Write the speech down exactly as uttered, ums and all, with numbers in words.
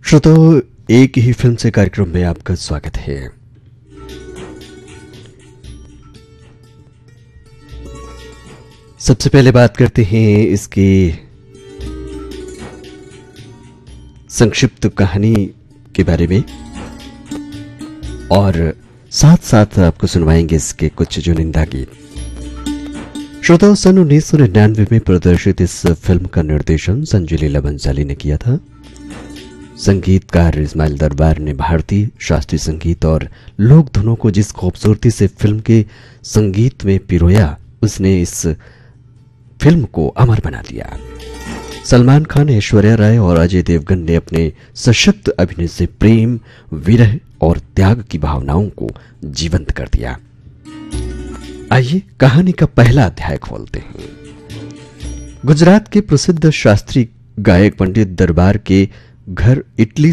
श्रोताओं, एक ही फिल्म से कार्यक्रम में आपका स्वागत है। सबसे पहले बात करते हैं इसकी संक्षिप्त कहानी के बारे में और साथ साथ आपको सुनवाएंगे इसके कुछ चुनिंदा गीत। श्रोताओं, सन उन्नीस सौ निन्यानवे में प्रदर्शित इस फिल्म का निर्देशन संजय लीला बंसाली ने किया था। संगीतकार इस्माइल दरबार ने भारतीय शास्त्रीय संगीत और लोक धुनों को जिस खूबसूरती से फिल्म के संगीत में पिरोया, उसने इस फिल्म को अमर बना दिया। सलमान खान, ऐश्वर्या राय और अजय देवगन ने अपने सशक्त अभिनय से प्रेम, विरह और त्याग की भावनाओं को जीवंत कर दिया। आइए कहानी का पहला अध्याय खोलते हैं। गुजरात के प्रसिद्ध शास्त्रीय गायक पंडित दरबार के घर इटली